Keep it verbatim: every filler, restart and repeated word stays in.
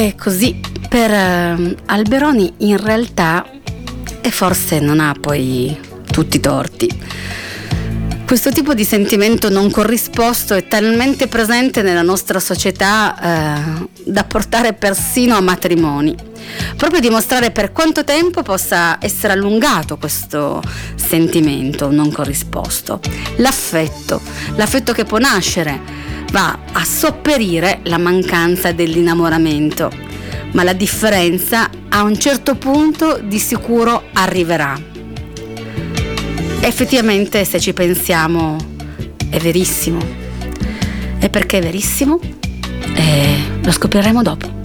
è così. Per eh, Alberoni in realtà, e forse non ha poi tutti i torti, questo tipo di sentimento non corrisposto è talmente presente nella nostra società eh, da portare persino a matrimoni, proprio dimostrare per quanto tempo possa essere allungato questo sentimento non corrisposto. L'affetto, l'affetto che può nascere, va a sopperire la mancanza dell'innamoramento, ma la differenza a un certo punto di sicuro arriverà. Effettivamente, se ci pensiamo, è verissimo. E perché è verissimo? Eh, lo scopriremo dopo.